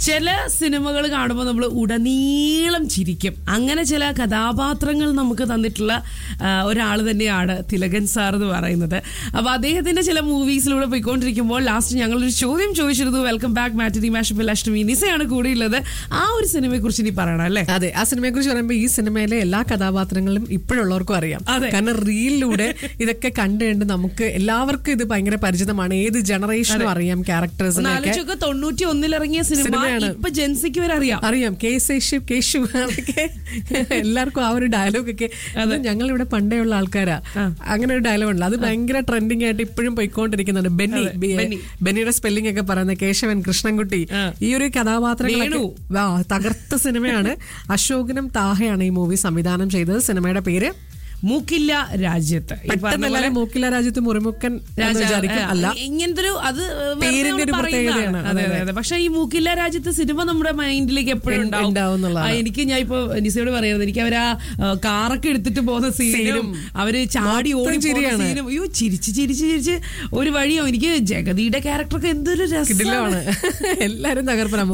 ചില സിനിമകൾ കാണുമ്പോൾ നമ്മൾ ഉടനീളം ചിരിക്കും. അങ്ങനെ ചില കഥാപാത്രങ്ങൾ നമുക്ക് തന്നിട്ടുള്ള ഒരാൾ തന്നെയാണ് തിലകൻ സാർ എന്ന് പറയുന്നത്. അപ്പൊ അദ്ദേഹത്തിന്റെ ചില മൂവീസിലൂടെ പോയിക്കൊണ്ടിരിക്കുമ്പോൾ ലാസ്റ്റ് ഞങ്ങളൊരു ചോദ്യം ചോദിച്ചിരുന്നു. വെൽക്കം ബാക്ക് മാറ്റിനി മാഷപ്പിൽ അഷ്ടമി നിസയാണ് കൂടെയുള്ളത്. ആ ഒരു സിനിമയെ കുറിച്ച് ഇനി പറയണം അല്ലേ? അതെ, ആ സിനിമയെ കുറിച്ച് പറയുമ്പോൾ ഈ സിനിമയിലെ എല്ലാ കഥാപാത്രങ്ങളും ഇപ്പോഴുള്ളവർക്കും അറിയാം. കാരണം റീലിലൂടെ ഇതൊക്കെ കണ്ടുകൊണ്ട് നമുക്ക് എല്ലാവർക്കും ഇത് ഭയങ്കര പരിചിതമാണ്. ഏത് ജനറേഷനും അറിയാം ക്യാരക്ടേഴ്സിനെ. 91 ഇറങ്ങിയ സിനിമയാണ് ഇപ്പൊ ജെൻസിക്ക് വരെ അറിയാം. കേശു എല്ലാവർക്കും ആ ഒരു ഡയലോഗ് ഒക്കെ ഞങ്ങൾ ഇവിടെ പണ്ടേ ഉള്ള ആൾക്കാരാ. അങ്ങനെ ഒരു ഡയലോഗ് ഉണ്ട്, അത് ഭയങ്കര ട്രെൻഡിങ് ആയിട്ട് ഇപ്പോഴും പോയിക്കൊണ്ടിരിക്കുന്നുണ്ട്. ബെന്നിയുടെ സ്പെല്ലിംഗ് ഒക്കെ പറയുന്ന കേശവൻ, കൃഷ്ണൻകുട്ടി, ഈ ഒരു കഥാപാത്രങ്ങൾ തകർത്ത സിനിമയാണ്. അശോകനും താഹയാണ് ഈ മൂവി സംവിധാനം ചെയ്തത്. സിനിമയുടെ പേര് മൂക്കില്ല രാജ്യത്ത്. മൂക്കില്ല രാജ്യത്ത് മുറിമുക്കൻ അല്ല, ഇങ്ങനത്തെ ഒരു അത് പേരിന്റെ ഒരു പ്രത്യേകതയാണ്. അതെ. പക്ഷെ ഈ മൂക്കില്ല രാജ്യത്ത് സിനിമ നമ്മുടെ മൈൻഡിലേക്ക് എപ്പോഴും ഉണ്ടാവും. എനിക്ക് ഞാൻ ഇപ്പൊ നിസയോട് പറയുന്നത്, എനിക്ക് അവരാ കാറൊക്കെ എടുത്തിട്ട് പോകുന്ന സീനും അവര് ചാടി ഓടി സീനും, അയ്യോ ചിരിച്ച് ഒരു വഴിയോ. എനിക്ക് ജഗതിയുടെ ക്യാരക്ടറൊക്കെ എന്തൊരു രസമാണ്. എല്ലാരും തകർപ്പന.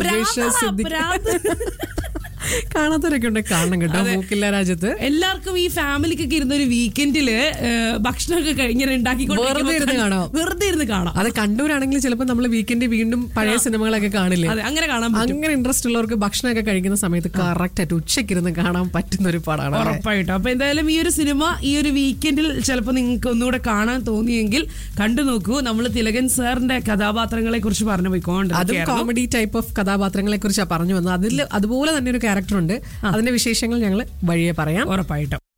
കാണാത്തവരൊക്കെ ഉണ്ട്, കാണണം കേട്ടോ മൂക്കില്ല രാജ്യത്ത്. എല്ലാവർക്കും ഈ ഫാമിലിക്കൊക്കെ ഇരുന്ന ഒരു വീക്കെൻഡില് ഭക്ഷണമൊക്കെ കഴിഞ്ഞ് വെറുതെ ഇരുന്ന് കാണാം. അത് കണ്ടവരാണെങ്കിൽ ചിലപ്പോൾ നമ്മൾ വീക്കെൻഡ് വീണ്ടും പഴയ സിനിമകളൊക്കെ കാണില്ലേ, അങ്ങനെ കാണാം. അങ്ങനെ ഇൻട്രസ്റ്റ് ഉള്ളവർക്ക് ഭക്ഷണമൊക്കെ കഴിക്കുന്ന സമയത്ത് കറക്റ്റ് ആയിട്ട് ഉച്ചയ്ക്കിരുന്ന് കാണാൻ പറ്റുന്ന ഒരു പടമാണ് ഉറപ്പായിട്ടും. അപ്പൊ എന്തായാലും ഈ ഒരു സിനിമ ഈ ഒരു വീക്കെൻഡിൽ ചിലപ്പോൾ നിങ്ങൾക്ക് ഒന്നുകൂടെ കാണാൻ തോന്നിയെങ്കിൽ കണ്ടു നോക്കൂ. നമ്മൾ തിലകൻ സാറിന്റെ കഥാപാത്രങ്ങളെ കുറിച്ച് പറഞ്ഞു പോയിക്കോണ്ട്, അതും കോമഡി ടൈപ്പ് ഓഫ് കഥാപാത്രങ്ങളെ കുറിച്ചാണ് പറഞ്ഞു വന്നത്. അതിൽ അതുപോലെ തന്നെ ഒരു ക്യാരക്ടർ ഉണ്ട്. അതിന്റെ വിശേഷങ്ങൾ ഞങ്ങൾ വഴിയെ പറയാം ഉറപ്പായിട്ടും.